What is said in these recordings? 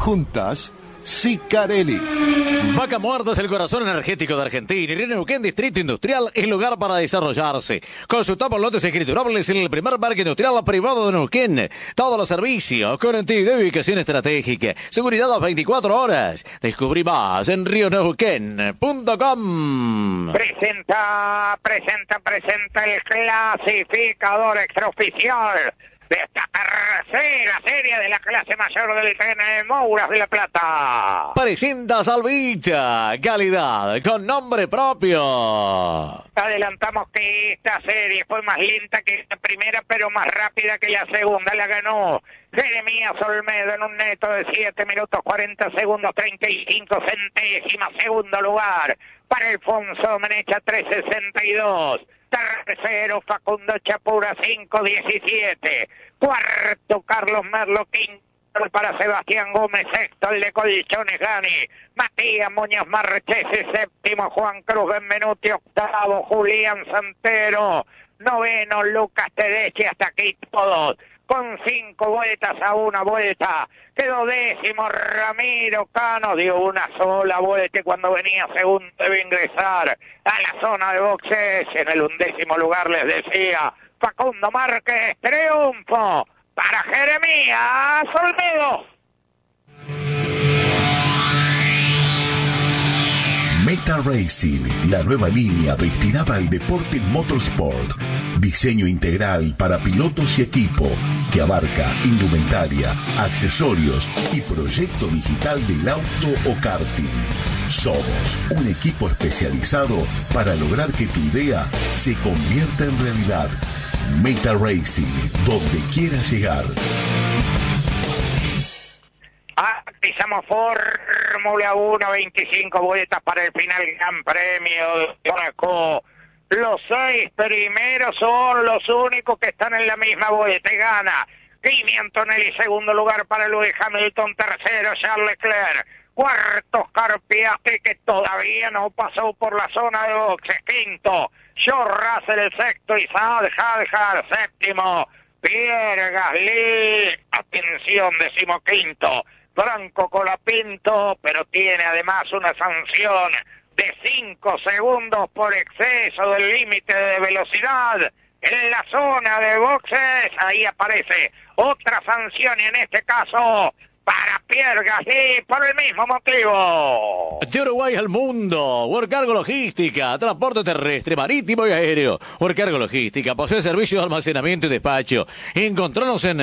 Juntas, Sicarelli. Vaca Muerta es el corazón energético de Argentina y Neuquén Distrito Industrial es lugar para desarrollarse. Consulta por lotes escriturables en el primer parque industrial privado de Neuquén. Todos los servicios con entidad de ubicación estratégica. Seguridad a 24 horas. Descubrí más en rioneuquén.com. Presenta el clasificador extraoficial de esta tercera serie de la clase mayor del tren de Mouras de la Plata. Presenta Salvita, calidad con nombre propio. Adelantamos que esta serie fue más lenta que la primera, pero más rápida que la segunda. La ganó Jeremías Olmedo en un neto de 7 minutos 40 segundos 35 centésimas. Segundo lugar para Alfonso Menecha 3.62. Tercero, Facundo Chapura, 5.17. Cuarto, Carlos Merlo, quinto para Sebastián Gómez. Sexto, el de Colchones Gani. Matías Muñoz Marchese. Séptimo, Juan Cruz Benvenuti. Octavo, Julián Santero. Noveno, Lucas Tedeschi. Hasta aquí todos. Con 5 vueltas a una vuelta. Quedó décimo Ramiro Cano, dio una sola vuelta y cuando venía segundo debe ingresar a la zona de boxes. En el 11º lugar les decía Facundo Márquez. Triunfo para Jeremías Olmedo. Meta Racing, la nueva línea destinada al deporte motorsport. Diseño integral para pilotos y equipo que abarca indumentaria, accesorios y proyecto digital del auto o karting. Somos un equipo especializado para lograr que tu idea se convierta en realidad. Meta Racing, donde quieras llegar. Pisamos Fórmula 1, 25 vueltas para el final Gran Premio de Mónaco. Los 6 primeros son los únicos que están en la misma vuelta y gana Kimi Antonelli, segundo lugar para Lewis Hamilton, tercero Charles Leclerc, cuarto Oscar Piastri, que todavía no pasó por la zona de boxes, quinto George Russell, el sexto Isaac Hadjar, séptimo Pierre Gasly, atención, decimoquinto Franco Colapinto, pero tiene además una sanción de 5 segundos por exceso del límite de velocidad en la zona de boxes. Ahí aparece otra sanción y en este caso para Pierre Gasly por el mismo motivo. De Uruguay al mundo, Worcargo Logística, transporte terrestre, marítimo y aéreo. Worcargo Logística posee servicios de almacenamiento y despacho. Encontranos en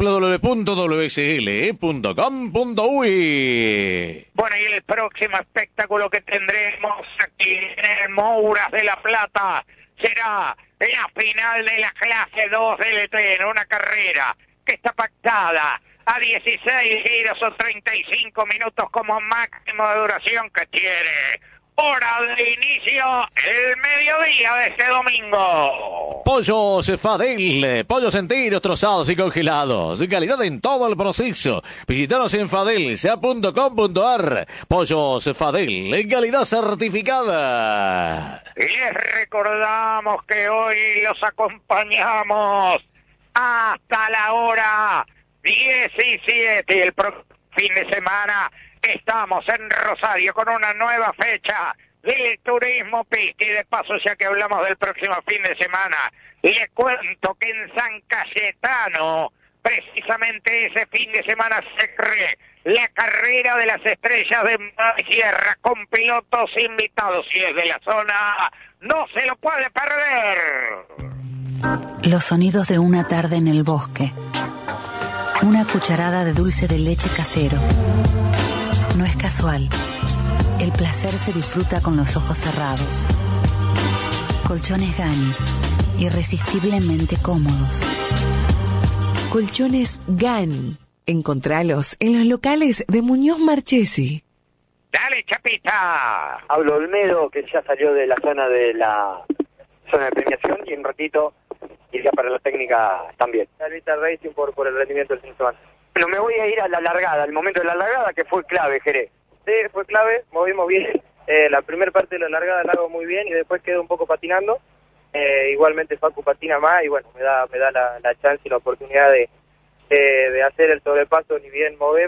www.wsl.com.uy. Bueno, y el próximo espectáculo que tendremos aquí en el Mouras de la Plata será la final de la clase 2 del tren, una carrera que está pactada a 16 giros o 35 minutos como máximo de duración que tiene. Hora de inicio, el mediodía de este domingo. Pollos Fadel, pollos enteros, trozados y congelados. Calidad en todo el proceso. Visítanos en fadelsa.com.ar. Pollos Fadel, calidad certificada. Les recordamos que hoy los acompañamos hasta la hora 17 y el fin de semana estamos en Rosario con una nueva fecha del turismo pista y de paso ya que hablamos del próximo fin de semana les cuento que en San Cayetano precisamente ese fin de semana se cree la carrera de las estrellas de Mar y Sierra con pilotos invitados. Si es de la zona no se lo puede perder. Los sonidos de una tarde en el bosque. Una cucharada de dulce de leche casero. No es casual. El placer se disfruta con los ojos cerrados. Colchones Gani. Irresistiblemente cómodos. Colchones Gani. Encontralos en los locales de Muñoz Marchesi. Dale, Chapita. Hablo Olmedo, que ya salió de la zona de premiación y en un ratito iría para la técnica también. Salvita Racing por el rendimiento del fin de semana. Bueno, me voy a ir a la largada, al momento de la largada que fue clave, Jerez. Sí, fue clave, movimos bien. La primera parte de la largada la hago muy bien y después quedo un poco patinando. Igualmente Facu patina más y bueno, me da la chance y la oportunidad de hacer el sobrepaso ni bien movemos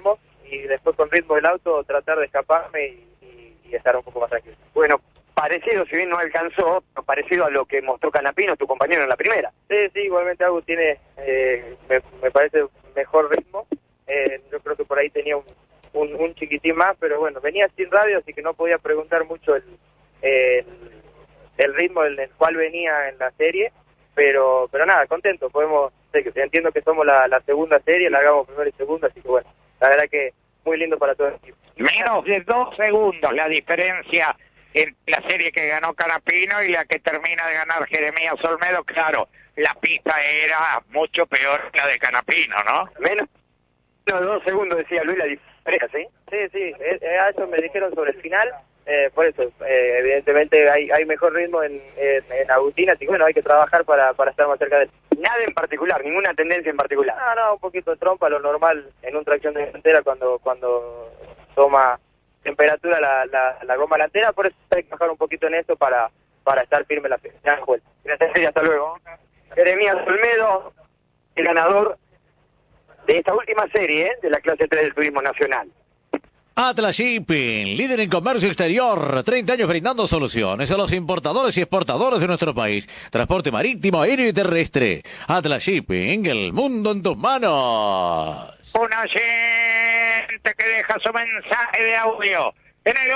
y después con ritmo del auto tratar de escaparme y estar un poco más tranquilo. Bueno, parecido, si bien no alcanzó, pero parecido a lo que mostró Canapino, tu compañero en la primera. Sí, igualmente Agus tiene, me parece, mejor ritmo. Yo creo que por ahí tenía un chiquitín más, pero bueno, venía sin radio, así que no podía preguntar mucho el ritmo en el cual venía en la serie, pero nada, contento. Entiendo que somos la segunda serie, largamos primero y segundo, así que bueno, la verdad que muy lindo para todo el equipo. Menos de 2 segundos la diferencia entre la serie que ganó Canapino y la que termina de ganar Jeremías Olmedo. Claro, la pista era mucho peor que la de Canapino, ¿no? Menos de 2 segundos, decía Luis, la diferencia, ¿sí? Sí, a eso me dijeron sobre el final, por eso, evidentemente hay mejor ritmo en Agustín, así que bueno, hay que trabajar para estar más cerca de él. Nada en particular, ninguna tendencia en particular. No, un poquito de trompa, lo normal en un tracción delantera cuando toma temperatura la goma delantera, por eso hay que bajar un poquito en eso para estar firme la final. Gracias y hasta luego. Jeremías Olmedo, el ganador de esta última serie de la clase 3 del Turismo Nacional. Atlas Shipping, líder en comercio exterior, 30 años brindando soluciones a los importadores y exportadores de nuestro país. Transporte marítimo, aéreo y terrestre. Atlas Shipping, el mundo en tus manos. Un oyente que deja su mensaje de audio en el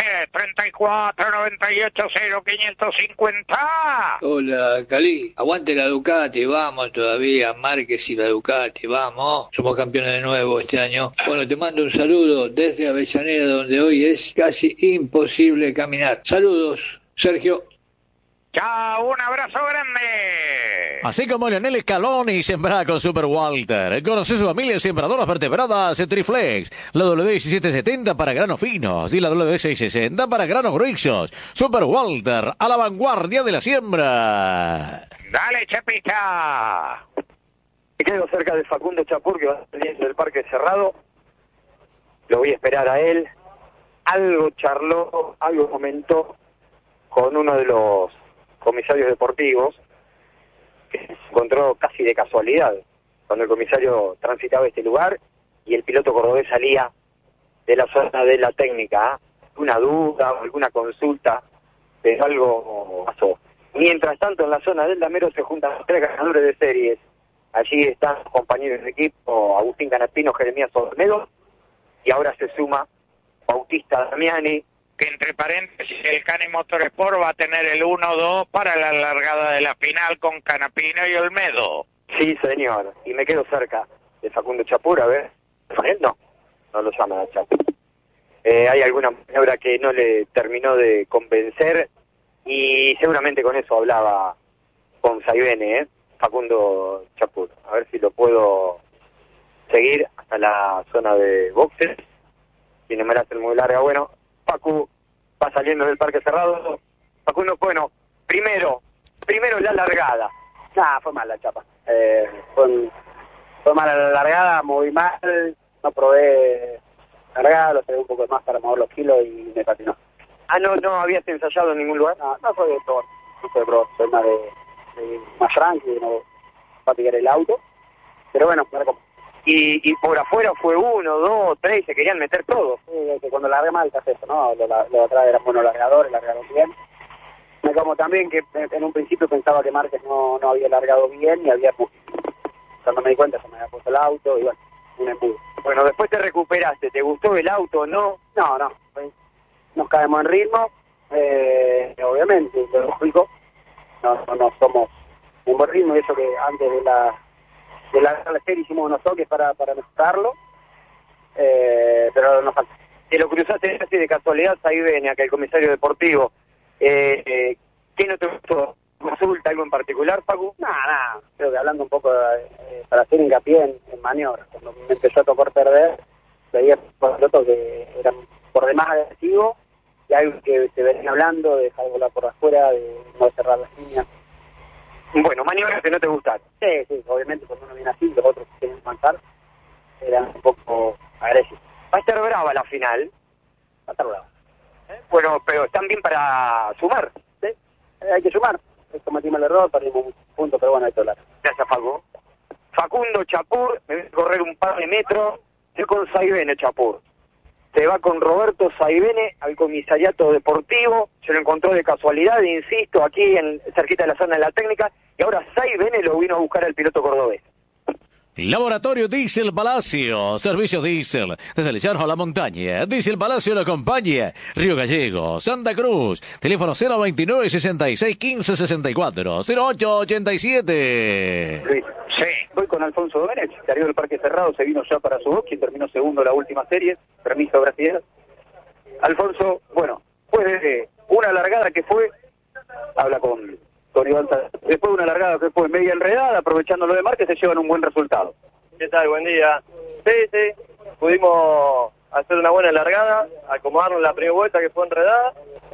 11-34-98-0550. Hola, Cali. Aguante la Ducati, vamos todavía. Márquez y la Ducati, vamos. Somos campeones de nuevo este año. Bueno, te mando un saludo desde Avellaneda, donde hoy es casi imposible caminar. Saludos, Sergio. Chao, un abrazo grande. Así como Leonel Scaloni sembrada con Super Walter. Conoce su familia sembradoras vertebradas Triflex. La W1770 para granos finos y la W660 para granos gruesos. Super Walter, a la vanguardia de la siembra. Dale, Chepita. Me quedo cerca de Facundo Chapur, que va saliendo del parque cerrado. Lo voy a esperar a él. Algo charló, algo comentó con uno de los comisarios deportivos, que se encontró casi de casualidad cuando el comisario transitaba este lugar y el piloto cordobés salía de la zona de la técnica. Una duda o alguna consulta, pero algo pasó. Mientras tanto, en la zona del Damero se juntan los 3 ganadores de series. Allí están los compañeros de equipo, Agustín Canapino, Jeremías Olmedo, y ahora se suma Bautista Damiani, que entre paréntesis el Cani Motorsport va a tener el 1-2 para la largada de la final con Canapino y Olmedo. Sí, señor, y me quedo cerca de Facundo Chapur, a ver. No lo llama a Chapur. Hay alguna maniobra que no le terminó de convencer y seguramente con eso hablaba con Saibene, Facundo Chapur. A ver si lo puedo seguir hasta la zona de boxes. Tiene me la hace muy larga, bueno. Facu va saliendo del parque cerrado. Facundo, bueno, primero la largada. Fue mal la chapa. Fue mala la largada, moví mal, no probé largada, lo traí un poco más para mover los kilos y me patinó. ¿No habías ensayado en ningún lugar? No fue de todo, no fue de pro, soy más más tranqui, no patinar el auto. Pero bueno, y por afuera fue 1, 2, 3, se querían meter todos. Sí, que cuando largué mal te hace eso, ¿no? Lo de atrás eran buenos largadores, largaron bien. Me como también que en un principio pensaba que Márquez no había largado bien y había... Cuando me di cuenta se me había puesto el auto y bueno, un embudo. Bueno, después te recuperaste, ¿te gustó el auto o no? No, nos caemos en ritmo, obviamente, lo lógico, no somos en buen ritmo, y eso que antes de la serie hicimos unos toques para mejorarlo, pero nos falta. Te lo cruzaste así de casualidad, ahí venía que el comisario deportivo, ¿qué no te gustó? ¿Consulta algo en particular, Facu? Nada, creo que hablando un poco para hacer hincapié en maniobras. Cuando me empezó a tocar perder, veía pilotos que eran por demás agresivos y algo que se venían hablando de dejar volar por afuera, de no cerrar las líneas. Bueno, maniobras que no te gustan. Sí, obviamente cuando uno viene así, los otros que quieren avanzar eran un poco agresivos. Va a estar brava la final. Va a estar brava. Bueno, pero están bien para sumar. ¿Sí? Hay que sumar. Cometimos el error, perdimos un punto, pero bueno, hay que hablar. Gracias, Facu. Facundo Chapur, me voy a correr un par de metros Es con Saibene, Chapur. Se va con Roberto Saibene al comisariato deportivo, se lo encontró de casualidad, insisto, aquí cerquita de la zona de la técnica, y ahora Saibene lo vino a buscar al piloto cordobés. Laboratorio Diesel Palacio, servicio diésel, desde el llano a la montaña. Diesel Palacio lo acompaña. Río Gallegos, Santa Cruz, teléfono 029 66 15 64 08 87. Sí. Voy con Alfonso Domenech, salió del Parque Cerrado, se vino ya para su box y terminó segundo la última serie. Permiso, gracias. Alfonso, bueno, después de una largada que fue, habla con Iván, después de una largada que fue media enredada, aprovechando lo de Márquez, se llevan un buen resultado. ¿Qué tal? Buen día. Sí, pudimos hacer una buena largada, acomodarnos la primera vuelta que fue enredada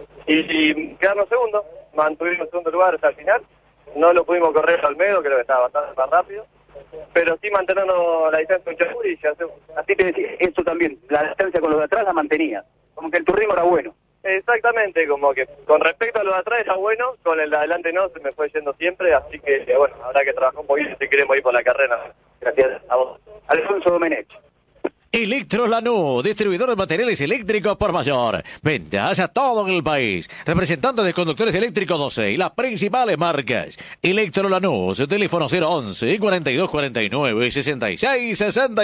y quedarnos segundo. Mantuvimos segundo lugar hasta el final. No lo pudimos correr al Almedo, creo que estaba bastante más rápido, pero sí manteniendo la distancia con Chapur y ya hacemos. Así te decía, eso también, la distancia con los de atrás la mantenía, como que tu ritmo era bueno. Exactamente, como que con respecto a los de atrás era bueno, con el de adelante no, se me fue yendo siempre, así que bueno, habrá que trabajar un poquito si queremos ir por la carrera. Gracias a vos. Alfonso Domenech. Electro Lanús, distribuidor de materiales eléctricos por mayor. Ventas a todo el país. Representante de conductores eléctricos 12 y las principales marcas. Electro Lanús, teléfono 011 42 49 66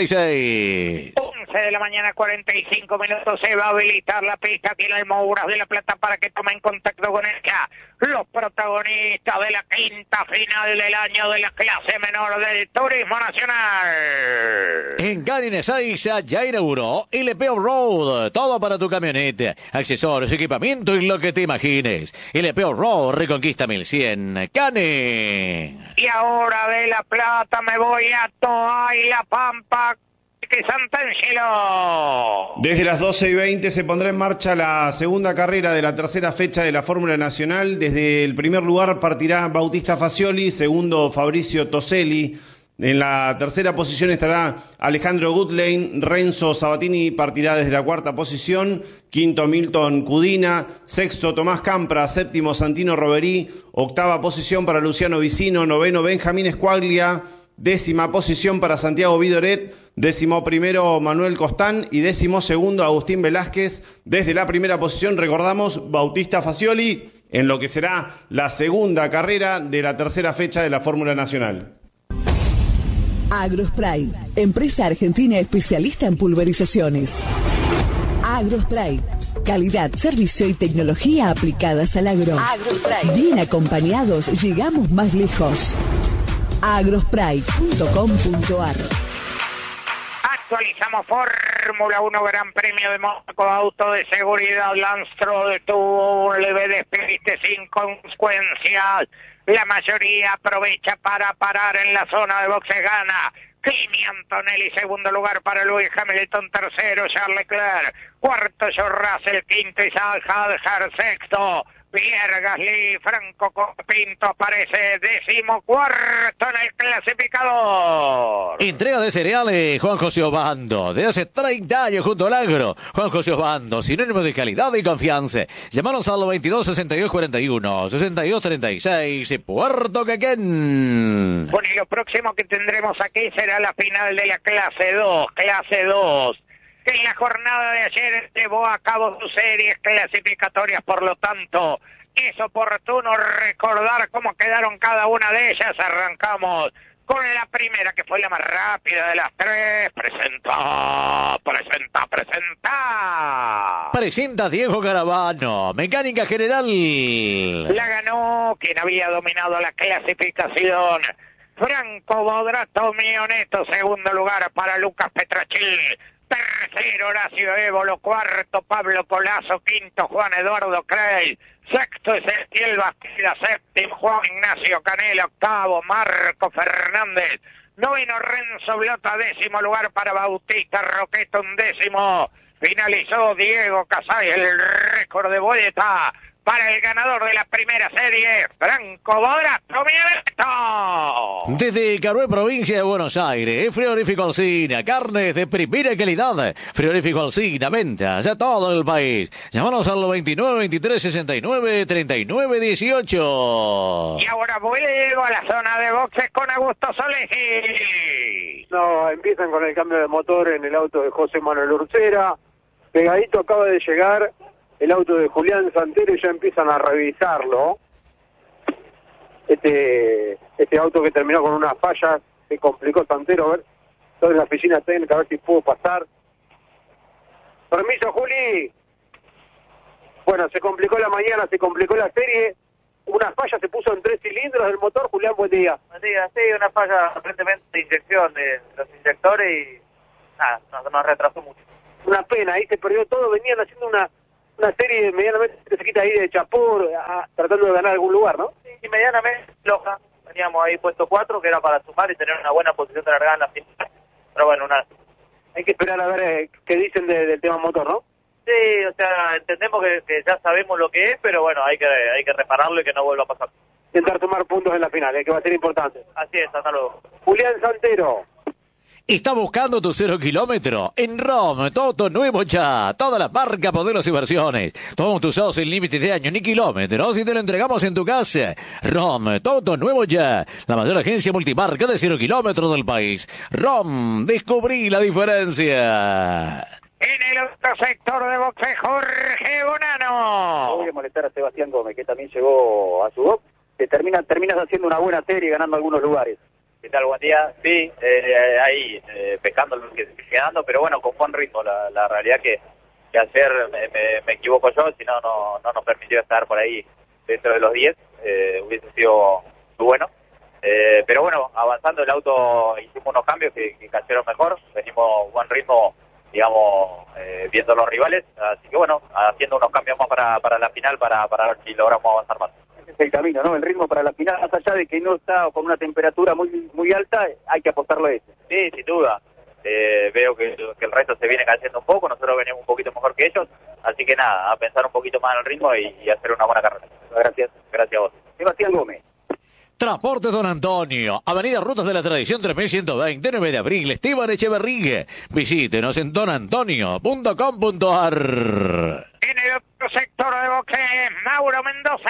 66. 11 de la mañana, 45 minutos. Se va a habilitar la pista aquí en el Mouras de La Plata para que tomen contacto con ella. Los protagonistas de la quinta final del año de la clase menor del Turismo Nacional. En Garin Ezeiza ya inauguró LP Off-Road. Todo para tu camioneta, accesorios, equipamiento y lo que te imagines. LP Off-Road, Reconquista 1100, Canen. Y ahora de La Plata me voy a Toa y La Pampa, que Santangelo. Desde las 12:20 se pondrá en marcha la segunda carrera de la tercera fecha de la Fórmula Nacional. Desde el primer lugar partirá Bautista Facioli, segundo Fabricio Toselli. En la tercera posición estará Alejandro Goodlane, Renzo Sabatini partirá desde la cuarta posición, quinto Milton Cudina, sexto Tomás Campra, séptimo Santino Roverí, octava posición para Luciano Vicino, noveno Benjamín Escuaglia, décima posición para Santiago Vidoret, décimo primero Manuel Costán y décimo segundo Agustín Velázquez. Desde la primera posición, recordamos, Bautista Facioli, en lo que será la segunda carrera de la tercera fecha de la Fórmula Nacional. Agrospray, empresa argentina especialista en pulverizaciones. Agrospray, calidad, servicio y tecnología aplicadas al agro. Agrospray. Bien acompañados, llegamos más lejos. agrospray.com.ar. Actualizamos Fórmula 1 Gran Premio de Mónaco, auto de seguridad. Lance Stroll tuvo un leve despiste sin consecuencias. La mayoría aprovecha para parar en la zona de boxes, gana Kimi Antonelli, segundo lugar para Lewis Hamilton, tercero Charles Leclerc, cuarto George Russell, quinto Isaac Hadjar, sexto Pierre Gasly, Franco Pinto aparece decimocuarto en el clasificador. Entrega de cereales Juan José Obando, de hace 30 años junto al agro. Juan José Obando, sinónimo de calidad y confianza. Llamanos al 22 62 41 62 36 Puerto Quequén. Bueno, y lo próximo que tendremos aquí será la final de la clase 2, que en la jornada de ayer llevó a cabo sus series clasificatorias, por lo tanto, es oportuno recordar cómo quedaron cada una de ellas. Arrancamos con la primera, que fue la más rápida de las tres. Presenta Diego Caravano, Mecánica General. La ganó quien había dominado la clasificación, Franco Bodrato Mioneto, segundo lugar para Lucas Petrachil. Tercero, Horacio Évolo. Cuarto, Pablo Colazo. Quinto, Juan Eduardo Crey. Sexto, Ezequiel Bastida. Séptimo, Juan Ignacio Canela. Octavo, Marco Fernández. Noveno, Renzo Blota. Décimo lugar para Bautista Roqueto. Undécimo, finalizó Diego Casay. El récord de boleta para el ganador de la primera serie, Franco Bodrato Miaberto. Desde Carué, provincia de Buenos Aires, Frigorífico Alsina, carnes de primera calidad. Frigorífico Alsina, ventas a todo el país. Llámanos al 29 23 69 39 18. Y ahora vuelvo a la zona de boxes con Augusto Solesi. No, empiezan con el cambio de motor en el auto de José Manuel Urcera. Pegadito acaba de llegar el auto de Julián Santero y ya empiezan a revisarlo. Este auto que terminó con una falla, se complicó Santero, a ver, estoy en la oficina técnica, a ver si puedo pasar. Permiso, Juli. Bueno, se complicó la mañana, se complicó la serie. Una falla se puso en 3 cilindros del motor. Julián, buen día. Buen día, sí, una falla aparentemente de inyección de los inyectores y nada, nos retrasó mucho. Una pena, ahí se perdió todo. Venían haciendo una serie medianamente cerquita ahí de Chapur, tratando de ganar algún lugar, ¿no? Sí, medianamente floja. Teníamos ahí puesto 4, que era para sumar y tener una buena posición de largada en la final. Pero bueno, hay que esperar a ver qué dicen del tema motor, ¿no? Sí, o sea, entendemos que ya sabemos lo que es, pero bueno, hay que repararlo y que no vuelva a pasar. Intentar tomar puntos en la final, que va a ser importante. Así es, hasta luego. Julián Santero. ¿Está buscando tu 0 kilómetro? En ROM, todo nuevo ya. Todas las marcas, modelos y versiones. Todos tus usados sin límites de años ni kilómetros y te lo entregamos en tu casa. ROM, todo nuevo ya. La mayor agencia multimarca de 0 kilómetros del país. ROM, descubrí la diferencia. En el otro sector de boxe, Jorge Bonano. Voy a molestar a Sebastián Gómez, que también llegó a su box. Terminas haciendo una buena serie y ganando algunos lugares. ¿Qué tal? Buen día. Sí, ahí pescando lo que quedando, pero bueno, con buen ritmo. La realidad que ayer me equivoco yo, si no nos permitió estar por ahí dentro de los 10, hubiese sido muy bueno. Pero bueno, avanzando el auto hicimos unos cambios que cayeron mejor, venimos buen ritmo, digamos, viendo los rivales, así que bueno, haciendo unos cambios más para la final para ver si logramos avanzar más. Es el camino, ¿no? El ritmo para la final, más allá de que no está con una temperatura muy alta, hay que apostarlo a eso. Sí, sin duda. Veo que el resto se viene cayendo un poco, nosotros venimos un poquito mejor que ellos, así que nada, a pensar un poquito más en el ritmo y hacer una buena carrera. Gracias. Gracias a vos. Sebastián Gómez. Transportes Don Antonio, Avenida Rutas de la Tradición 3120, 9 de abril, Esteban Echeverría. Visítenos en donantonio.com.ar. En el otro sector de boxe, Mauro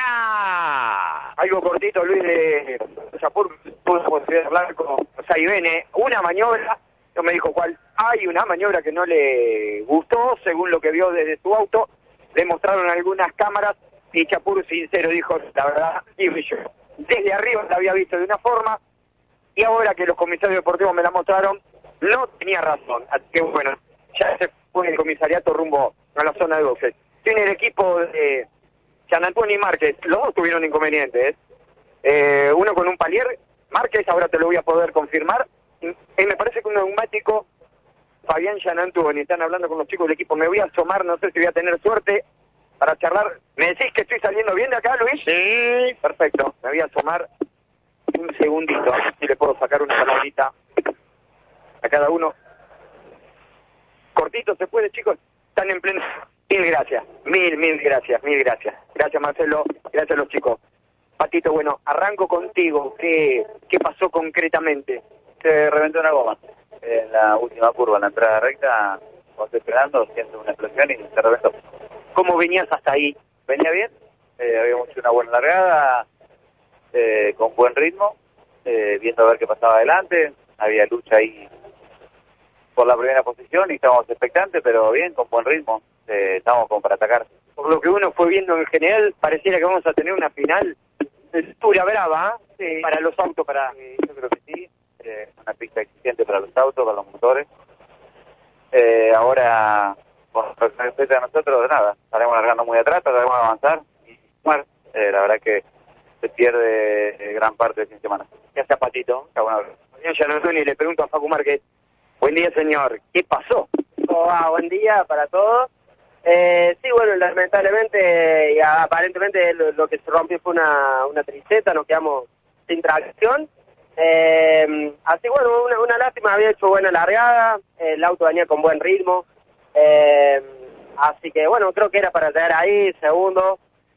Mendoza. Algo cortito, Luis, de Chapur, pudo posibilidad de hablar con Saibene. Una maniobra, no me dijo cuál, hay una maniobra que no le gustó, según lo que vio desde su auto. Le mostraron algunas cámaras y Chapur, sincero, dijo, la verdad, y yo desde arriba la había visto de una forma y ahora que los comisarios deportivos me la mostraron, no tenía razón. Así que bueno, ya se fue el comisariato rumbo a la zona de boxes. Tiene el equipo de San Antonio y Márquez, los dos tuvieron inconvenientes. Uno con un palier, Márquez, ahora te lo voy a poder confirmar. Me parece que un neumático, Fabián San Antonio, están hablando con los chicos del equipo. Me voy a asomar, no sé si voy a tener suerte para charlar. ¿Me decís que estoy saliendo bien de acá, Luis? Sí. Perfecto, me voy a asomar un segundito, a ver si le puedo sacar una palabrita a cada uno. Cortito, ¿se puede, chicos? Están en pleno... Mil gracias, mil gracias. Gracias, Marcelo, gracias a los chicos. Patito, bueno, arranco contigo. ¿Qué pasó concretamente? Se reventó una goma en la última curva, en la entrada recta, cuando estoy esperando, siento una explosión y se reventó. ¿Cómo venías hasta ahí? Venía bien, habíamos hecho una buena largada, con buen ritmo, viendo a ver qué pasaba adelante, había lucha ahí por la primera posición y estábamos expectantes, pero bien, con buen ritmo, estábamos como para atacar. Por lo que uno fue viendo en general, pareciera que vamos a tener una final dura, brava, ¿eh? Sí. Para los autos, yo creo que sí, una pista exigente para los autos, para los motores. Ahora, con respecto a nosotros, nada, estaremos largando muy atrás, trataremos de avanzar y bueno, la verdad que se pierde gran parte del fin de semana. Gracias, Patito. Señor San Antonio, le pregunto a Facu Márquez. Buen día, señor. ¿Qué pasó? Buen día para todos. Sí, bueno, lamentablemente y aparentemente lo que se rompió fue una triceta, nos quedamos sin tracción. Así, bueno, una lástima, había hecho buena largada, el auto venía con buen ritmo. Así que, bueno, creo que era para llegar ahí, segundo.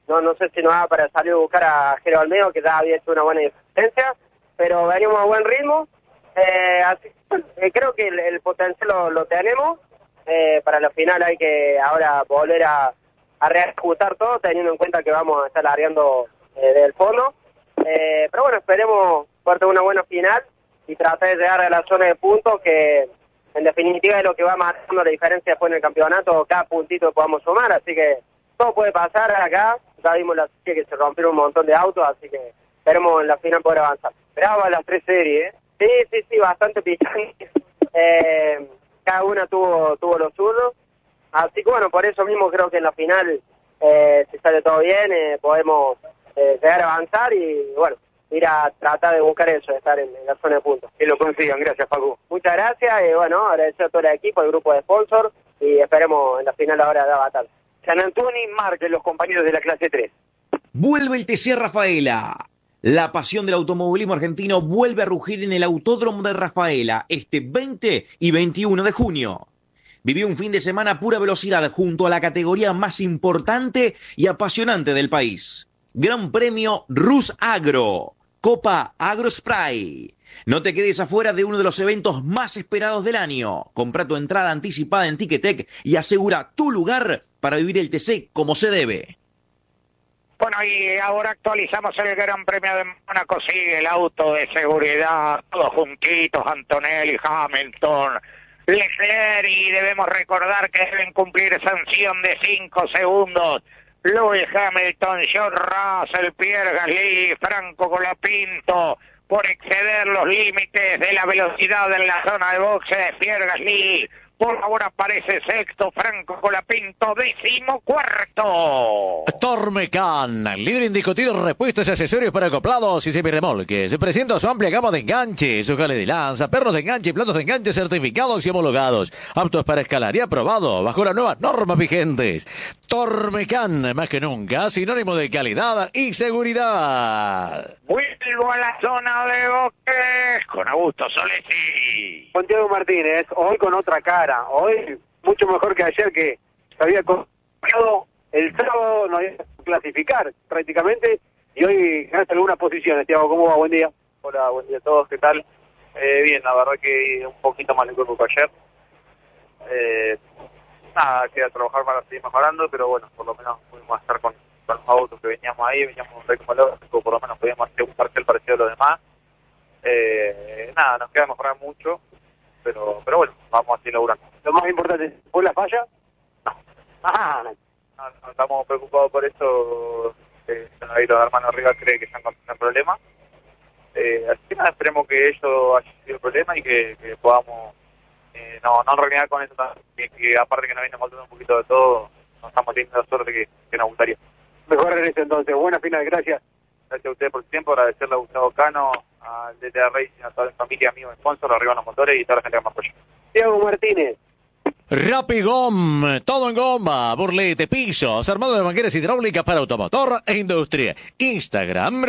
no sé si nos da para salir a buscar a Jero Almedo, que ya había hecho una buena diferencia, pero venimos a buen ritmo. Así creo que el potencial lo tenemos. Para la final hay que ahora volver a reajustar todo, teniendo en cuenta que vamos a estar largando del fondo. Pero bueno, esperemos poder tener una buena final y tratar de llegar a la zona de puntos, que en definitiva es lo que va marcando la diferencia después en el campeonato, cada puntito que podamos sumar. Así que todo puede pasar acá. Ya vimos la serie que se rompieron un montón de autos, así que esperemos en la final poder avanzar. Brava las 3 series, ¿eh? Sí, bastante picante. Cada una tuvo lo suyo. Así que bueno, por eso mismo creo que en la final, si sale todo bien, podemos llegar a avanzar y bueno, ir a tratar de buscar eso, de estar en la zona de puntos. Que lo consigan. Gracias, Facu. Muchas gracias y bueno, agradecer a todo el equipo, al grupo de sponsors, y esperemos en la final ahora de Avatar. San Antonio y Márquez, los compañeros de la clase 3. Vuelve el TC Rafaela. La pasión del automovilismo argentino vuelve a rugir en el Autódromo de Rafaela este 20 y 21 de junio. Vivió un fin de semana a pura velocidad junto a la categoría más importante y apasionante del país. Gran Premio Rus Agro, Copa AgroSpray. No te quedes afuera de uno de los eventos más esperados del año. Compra tu entrada anticipada en Ticketek y asegura tu lugar para vivir el TC como se debe. Bueno, y ahora actualizamos el Gran Premio de Mónaco. Sigue el auto de seguridad, todos juntitos, Antonelli, Hamilton, Leclerc, y debemos recordar que deben cumplir sanción de 5 segundos. Lewis Hamilton, George Russell, Pierre Gasly, Franco Colapinto, por exceder los límites de la velocidad en la zona de boxes. Pierre Gasly por ahora aparece sexto, Franco Colapinto 14º. Tormecan, líder indiscutido en repuestos y accesorios para acoplados y semirremolques. Presenta su amplia gama de enganches, su jale de lanza, perros de enganche y platos de enganche certificados y homologados, aptos para escalar y aprobado bajo las nuevas normas vigentes. Tormecan, más que nunca, sinónimo de calidad y seguridad. Vuelvo a la zona de boxes con Augusto Solesi. Santiago Martínez, hoy con otra cara. Hoy mucho mejor que ayer, que se había comprado el sábado, no había que clasificar prácticamente, y hoy ganaste algunas posiciones. Tiago, ¿cómo va? Buen día. Hola, buen día a todos, ¿qué tal? Bien, la verdad que un poquito más de cuerpo que ayer. Nada, queda trabajar para seguir mejorando, pero bueno, por lo menos pudimos estar con los autos que veníamos ahí, veníamos un ritmo lógico, por lo menos podíamos hacer un cartel parecido a los demás. Nada, nos queda mejorar mucho, pero bueno, vamos a seguir logrando. Lo más importante, ¿fue la falla? No, estamos preocupados por eso. Ahí los hermanos arriba creen que están con el problema. Así que nada, esperemos que eso haya sido el problema y que podamos no renegar con eso, que aparte que nos viene faltando un poquito de todo, nos estamos teniendo la suerte que nos gustaría. Mejor en eso entonces, buena final, gracias. Gracias a ustedes por su tiempo, agradecerle a Gustavo Cano, al DTA Racing, a toda la familia, amigos, sponsor, arriba los motores y toda la gente que me apoya. Tiago Martínez. Rapigom, todo en goma, burlete, pisos, armado de mangueras hidráulicas para automotor e industria. Instagram,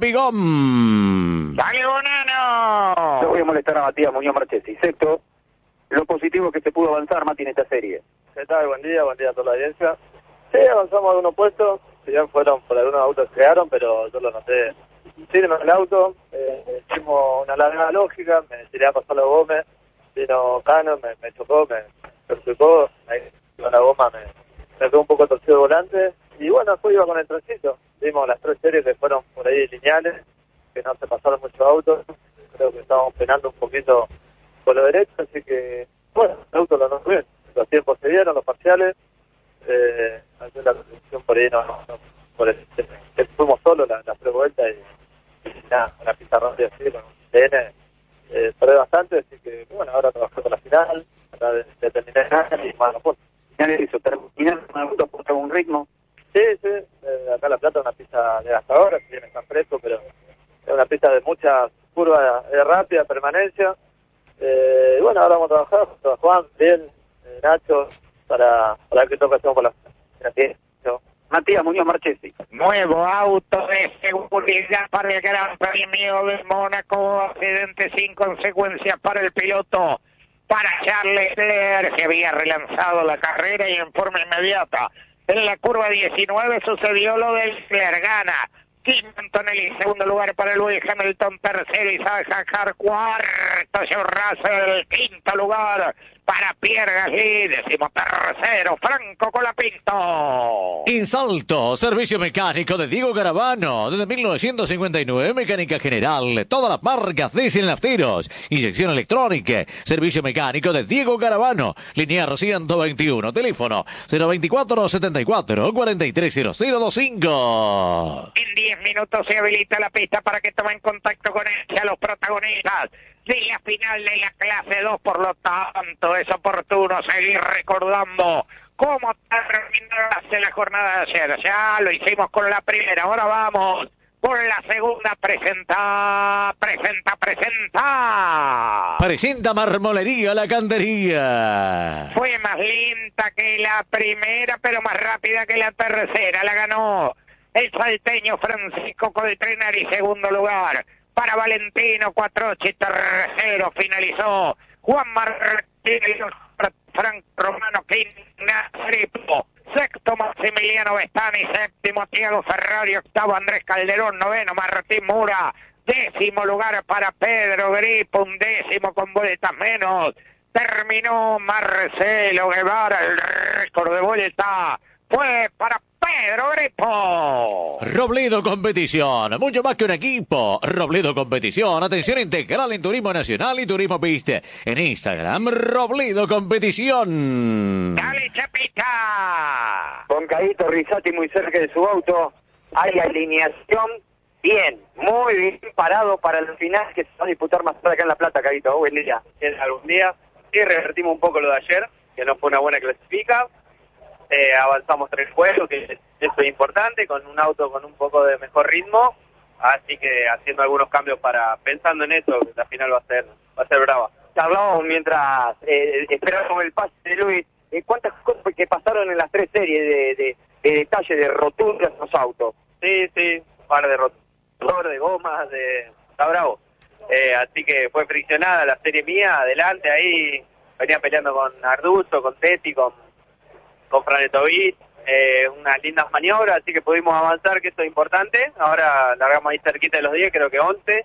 Rapigom. ¡Dale, Bonano! Yo voy a molestar a Matías Muñoz Marchetti. Sexto, lo positivo que se pudo avanzar, Mati, en esta serie. ¿Qué tal? Buen día a toda la audiencia. Sí, avanzamos de unos puestos, si bien fueron por algunos autos que quedaron, pero yo lo noté. Sí, en el auto, hicimos una larga lógica, me tiré a pasar la Gómez, vino Cano, me chocó, me perjudicó, ahí con la goma me quedó un poco torcido el volante, y bueno, después iba con el trencito. Vimos las 3 series que fueron por ahí lineales, que no se pasaron muchos autos, creo que estábamos penando un poquito por lo derecho, así que, bueno, el auto lo nos bien, los tiempos se dieron, los parciales, la conducción por ahí fuimos solos las 3 vueltas y nada, una pista rápida así, con un TN, perdí bastante, así que bueno, ahora trabajando la final, ahora de terminar y más no puedo. ¿Qué hizo? ¿Terminar con el auto por un ritmo? Sí, acá La Plata es una pista desgastadora, si bien está fresco, pero es una pista de muchas curvas rápida, permanencia. Y bueno, ahora vamos a trabajar junto a Juan, bien, Nacho, para ver qué toca hacemos por la final. Matías Muñoz Marchetti. Nuevo auto de seguridad para el Gran Premio de Mónaco. Accidente sin consecuencias para el piloto. Para Charles Leclerc, se había relanzado la carrera y en forma inmediata En la curva 19 sucedió lo del Clergana. Kim Antonelli, segundo lugar para Lewis Hamilton, tercero Isaac Hanjar, cuarto George Russell, quinto lugar para Pierre Gasly, decimotercero Franco Colapinto. Insalto, servicio mecánico de Diego Garavano, desde 1959, mecánica general, todas las marcas diesel nafteros, inyección electrónica, servicio mecánico de Diego Garavano, Liniar 121, teléfono 024-74-430025. En 10 minutos se habilita la pista para que tomen contacto con ella los protagonistas de la final de la clase 2, por lo tanto es oportuno seguir recordando cómo terminó la jornada de ayer. Ya lo hicimos con la primera, ahora vamos con la segunda. Presenta Marmolería La Cantería. Fue más lenta que la primera, pero más rápida que la tercera. La ganó el salteño Francisco Coltrenari, segundo lugar para Valentino Quattrocchi, tercero finalizó Juan Martín, Franco Romano, quinto Gripo, sexto Maximiliano Vestani, séptimo Thiago Ferrari, octavo Andrés Calderón, noveno Martín Mura, décimo lugar para Pedro Gripo, undécimo con vueltas menos, terminó Marcelo Guevara, el récord de vuelta fue para Pedro Gripo. Robledo Competición, mucho más que un equipo. Robledo Competición, atención integral en turismo nacional y turismo pista. En Instagram, Robledo Competición. Dale, Chapita. Con Caíto Rizati muy cerca de su auto, hay alineación bien, muy bien parado para el final que se va a disputar más tarde acá en La Plata, Caíto. Buen día. Algún día, sí, revertimos un poco lo de ayer, que no fue una buena clasifica. Avanzamos 3 juegos, que eso es importante, con un auto con un poco de mejor ritmo, así que haciendo algunos cambios pensando en eso, la final va a ser brava. Hablábamos mientras esperábamos el pase de Luis, ¿cuántas cosas que pasaron en las 3 series de detalle, de roturas de los autos? Sí, un par de roturas, de gomas, está bravo. Así que fue friccionada la serie mía, adelante, ahí venía peleando con Arduzo, con Teti, con Franetovic, unas lindas maniobras, así que pudimos avanzar, que esto es importante. Ahora largamos ahí cerquita de los 10, creo que 11,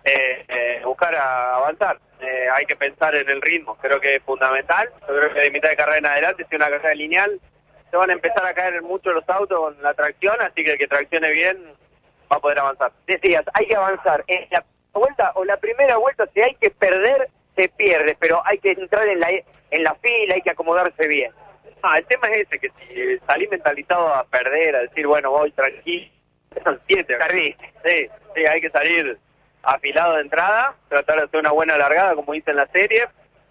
buscar avanzar. Hay que pensar en el ritmo, creo que es fundamental. Yo creo que de mitad de carrera en adelante, si una carrera lineal, se van a empezar a caer mucho los autos con la tracción, así que el que traccione bien va a poder avanzar. Decías, hay que avanzar en la vuelta o la primera vuelta, si hay que perder, se pierde, pero hay que entrar en la fila, hay que acomodarse bien. El tema es ese, que si salí mentalizado a perder, a decir, bueno, voy tranquilo, son 7, perdiste. Sí, hay que salir afilado de entrada, tratar de hacer una buena largada, como dice en la serie,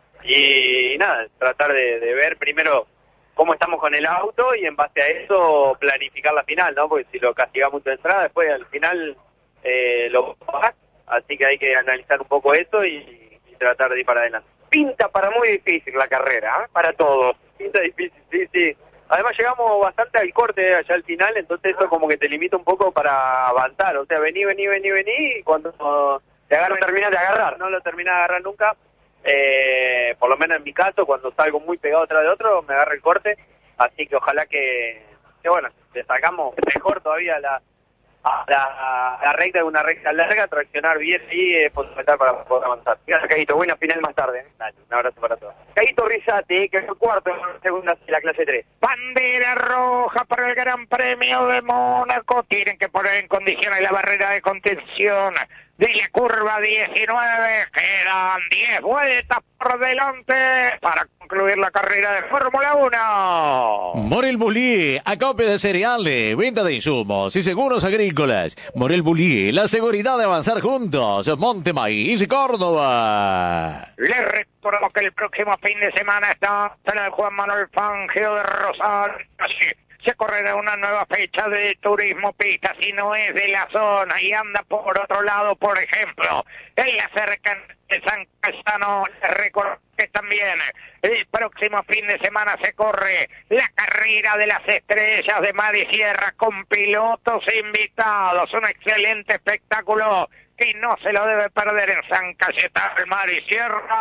y nada, tratar de ver primero cómo estamos con el auto y en base a eso planificar la final, ¿no? Porque si lo castigamos mucho de entrada, después al final lo bajás, así que hay que analizar un poco eso y tratar de ir para adelante. Pinta para muy difícil la carrera, para todos. Pinta difícil, sí. Además llegamos bastante al corte allá al final, entonces eso como que te limita un poco para avanzar. O sea, vení, y cuando te agarran, terminas de agarrar. No lo terminas de agarrar nunca. Por lo menos en mi caso, cuando salgo muy pegado atrás de otro, me agarra el corte. Así que ojalá que bueno, le sacamos mejor todavía la recta de una recta larga, traccionar bien y es fundamental para poder avanzar. Gracias, Caíto. Buena final más tarde. Dale, un abrazo para todos. Caíto Rizati, que fue cuarto en la segunda de la clase 3. Bandera roja para el Gran Premio de Mónaco. Tienen que poner en condiciones la barrera de contención de la curva 19. Quedan 10 vueltas por delante para concluir la carrera de Fórmula 1. Morel Bullier, acopio de cereales, venta de insumos y seguros agrícolas. Morel Bullier, la seguridad de avanzar juntos. Monte Maíz, Córdoba. Les recuerdo que el próximo fin de semana está en el Juan Manuel Fangio de Rosario. Se correrá una nueva fecha de turismo pista, si no es de la zona y anda por otro lado, por ejemplo, en la cercanía de San Cayetano. Les recuerdo que también el próximo fin de semana se corre la carrera de las estrellas de Mar y Sierra con pilotos invitados. Un excelente espectáculo que no se lo debe perder en San Cayetano, Mar y Sierra.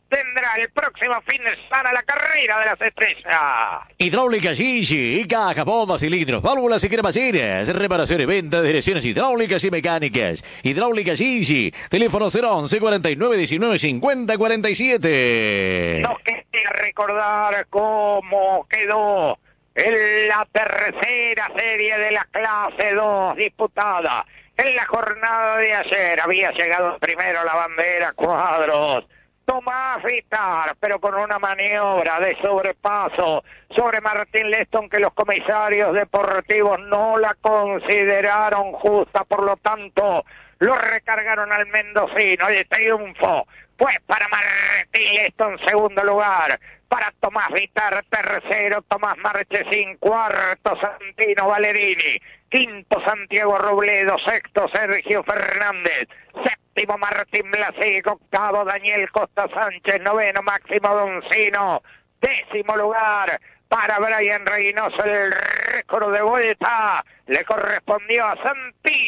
tendrá el próximo fin de semana la carrera de las estrellas. Hidráulica Gigi, cajas, bombas, cilindros, válvulas y cremalleras, reparación y venta de direcciones hidráulicas y mecánicas. Hidráulica Gigi, teléfono 011 49 19 50 47. Nos quería recordar cómo quedó en la tercera serie de la clase 2 disputada. En la jornada de ayer había llegado primero la bandera Cuadros Tomás Vitar, pero con una maniobra de sobrepaso sobre Martín Leston que los comisarios deportivos no la consideraron justa, por lo tanto lo recargaron al mendocino. El triunfo fue para Martín Leston, segundo lugar, para Tomás Vitar, tercero Tomás Marchesín, cuarto Santino Valerini, quinto Santiago Robledo, sexto Sergio Fernández, séptimo Martín Blasic, octavo Daniel Costa Sánchez, noveno Máximo Doncino, décimo lugar para Brian Reynoso. El récord de vuelta le correspondió a Santino.